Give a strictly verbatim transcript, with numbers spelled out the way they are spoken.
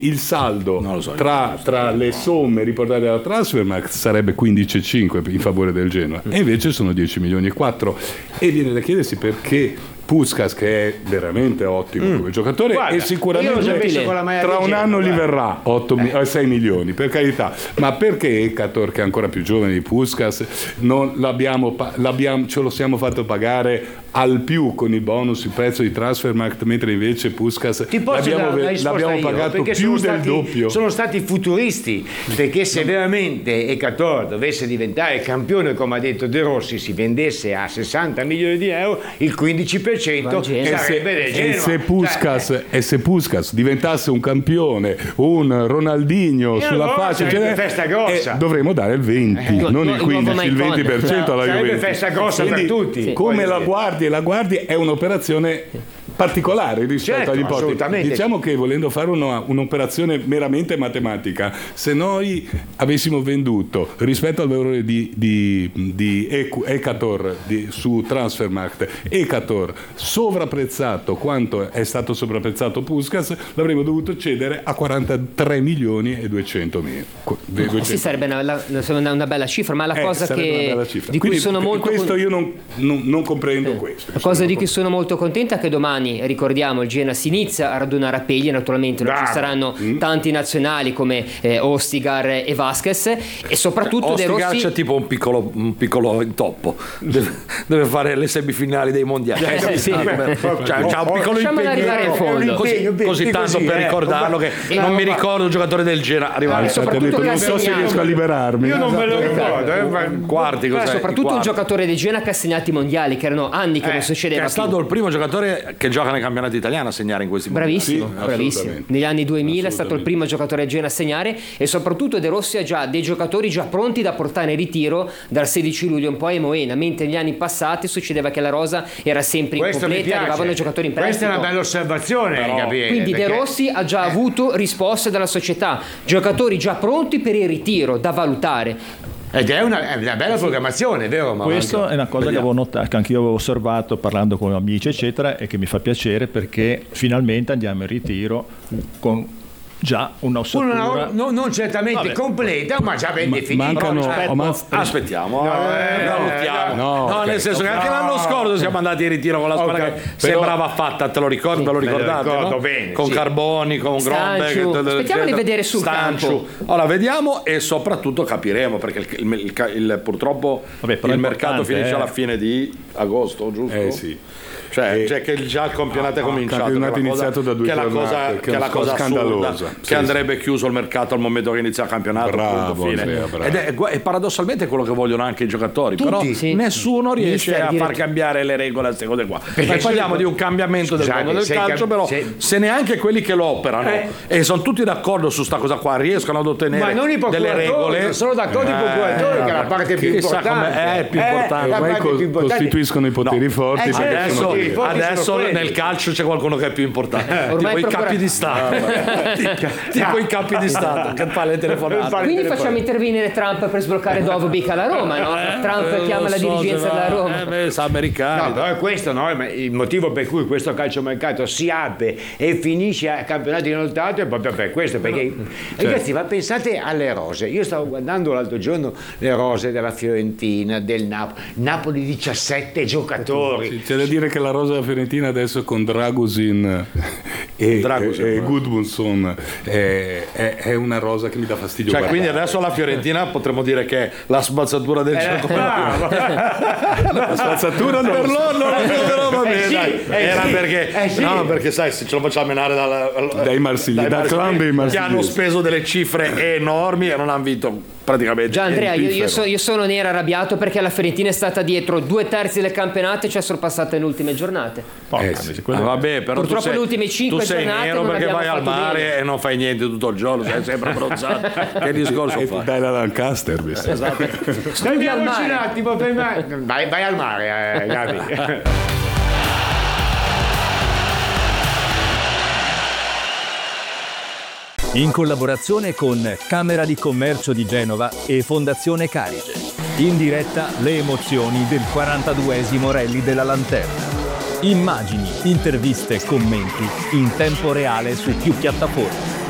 Il saldo so, tra, tra le somme riportate dalla Transfermarkt sarebbe quindici virgola cinque in favore del Genoa, e invece sono dieci milioni e quattro, e viene da chiedersi perché Puskás, che è veramente ottimo mm. come giocatore, Guarda, e sicuramente tra un Genoa, anno guarda. gli verrà otto, eh. sei milioni, per carità, ma perché Ekator, che è ancora più giovane di Puskás, non l'abbiamo, l'abbiamo, ce lo siamo fatto pagare al più con i bonus il prezzo di Transfermarkt, mentre invece Puskás l'abbiamo, l'abbiamo pagato più del stati, doppio. Sono stati futuristi, perché se veramente Ekator dovesse diventare campione, come ha detto De Rossi, si vendesse a sessanta milioni di euro, il quindici per cento sarebbe del Genoa. E se Puskás, cioè, e se Puskás diventasse un campione, un Ronaldinho e sulla allora faccia, sarebbe cioè, festa grossa. Eh, dovremmo dare il venti, eh, non il quindici, il venti per cento alla sarebbe Juventus. Festa grossa. Quindi, per tutti. Sì. Come la guardi e la guardi è un'operazione particolare rispetto certo, agli importi. assolutamente. Diciamo che volendo fare una, un'operazione meramente matematica, se noi avessimo venduto rispetto al valore di, di, di Ekator di, su Transfermarkt, Ekator sovrapprezzato quanto è stato sovrapprezzato Puskás, l'avremmo dovuto cedere a quarantatré milioni e duecento mila. Eh sì, sarebbe una, una, una bella cifra, ma la eh, cosa che di cui Quindi, sono molto questo io non, non, non comprendo eh. questo. La cosa di cui sono molto contenta è che domani, ricordiamo, il Genoa si inizia a radunare a Peglia, naturalmente non Bravo. ci saranno mm. tanti nazionali come eh, Ostigar e Vasquez, e soprattutto De Ostigar Rossi c'è tipo un piccolo, un piccolo intoppo, deve, deve fare le semifinali dei mondiali, eh, sì, sì. Cioè, c'è un piccolo Lasciamolo arrivare in fondo. così, così tanto così, per eh. ricordarlo che Eh, non no, mi ma- ricordo il giocatore del Genoa arrivare. Eh, soprattutto non so se riesco a liberarmi. Io non me lo ricordo. Eh, ma- quarti, Beh, cos'è? soprattutto I un quarti. giocatore del Genoa che ha segnato i mondiali, che erano anni che Eh, non succedeva Che è più. stato il primo giocatore che gioca nei campionati italiani a segnare in questi Bravissimo, Sì, bravissimo. assolutamente. Negli anni duemila è stato il primo giocatore del Genoa a segnare, e soprattutto De Rossi ha già dei giocatori già pronti da portare in ritiro dal sedici luglio in poi a Moena, mentre negli anni passati succedeva che la rosa era sempre Questo mi incompleta, piace. arrivavano giocatori in prestito. Questa è una bella osservazione, Però- Gabriele, Quindi perché- De Rossi ha già avuto risposte dalla società, giocatori già pronti per il ritiro da valutare. ed è una, è una bella programmazione, vero? Ma Questo è una cosa che avevo notato, che anch'io avevo osservato parlando con amici eccetera, e che mi fa piacere perché finalmente andiamo in ritiro con già un'ossatura Una, no, non certamente Vabbè. completa, ma già ben Ma- definita. mancano- Aspetta. oh, ma- Aspettiamo, No, eh, eh, valutiamo. no, No, ok. nel senso che anche No. l'anno scorso siamo andati in ritiro con la squadra Ok. che Però- sembrava fatta, te lo ricordi, ve lo me lo ricordate? ricordo no? bene, Con sì. Carboni, con Stanciu. Grombeck, Aspettiamo di vedere sul Stanciu. campo. Ora vediamo e soprattutto capiremo, perché il, il- il- il- purtroppo Vabbè, però il è mercato importante, finisce eh. alla fine di agosto, giusto? Eh sì. Cioè, E- cioè che già il campionato è Ah, cominciato, il campionato che è la è iniziato cosa- da due che è la giornate, cosa, che è che è la una cosa cosa assurda, scandalosa, che sì, andrebbe chiuso il mercato al momento che inizia il campionato. Bravo, punto, fine. Andrea, bravo. Ed è, è paradossalmente quello che vogliono anche i giocatori, Tutti, però sì. nessuno riesce Mister, a far diretto- cambiare le regole a queste cose qua. Noi se- parliamo di un cambiamento del Scusate, mondo del se calcio, cam- però se- se neanche quelli che lo operano Eh. e sono tutti d'accordo su sta cosa qua riescono ad ottenere Ma non i delle procuratori, regole, sono d'accordo i Eh, procuratori, che è la parte più chissà importante. com'è, è più Eh, importante. la Ormai parte co- più importante. costituiscono i poteri No. forti. Eh, perché certo. sono Adesso, i quelli. forti adesso sono quelli. nel calcio c'è qualcuno che è più importante, Ormai tipo i procura- capi di Stato, tipo i capi di Stato che fa le telefonate. Fare Quindi telefono. facciamo intervenire Trump per sbloccare Dovbyk alla Roma, no? Trump Eh, chiama non la so dirigenza se va- della Roma. Eh, beh, sa americani. No, però è questo, no? Ma il motivo per cui questo calciomercato si apre e finisce a campionato inoltrato è proprio per questo, perché ragazzi, ma pensate alle rose. Io stavo guardando l'altro giorno le rose della Fiorentina, del Napoli, Napoli diciassette giocatori. Sì, c'è da dire che la rosa della Fiorentina adesso con Dragusin e, Dragusin, e, e eh. Gudmundsson è, è, è una rosa che mi dà fastidio. Cioè, guardare. quindi adesso la Fiorentina potremmo dire che è la spazzatura del gioco. la spazzatura non Per lo so. loro non lo so, però va bene, Eh sì, dai. eh Era sì, perché eh sì. no, perché sai, se ce lo facciamo menare dal- Dai marsigli- dal clan dei che marsigliesi. hanno speso delle cifre enormi e non hanno vinto praticamente. Già Andrea, io, io, Piffero. so- io sono nero arrabbiato perché la Fiorentina è stata dietro due terzi del campionato e ci ha sorpassato nelle ultime giornate. Porca Eh, sì. miseria, Ah, quello- vabbè, però Purtroppo tu sei, le ultime cinque tu sei giornate nero non perché abbiamo vai al fatto mare bene. e non fai niente tutto il giorno, sei sempre abbronzato. Che discorso Eh, fai? dai la Lancaster, mi sa. Studi al Fermiamoci un mare. attimo, ferma- vai, vai al mare, eh, Gabi. In collaborazione con Camera di Commercio di Genova e Fondazione Carige. In diretta le emozioni del quarantaduesimo Rally della Lanterna. Immagini, interviste, commenti in tempo reale su più piattaforme.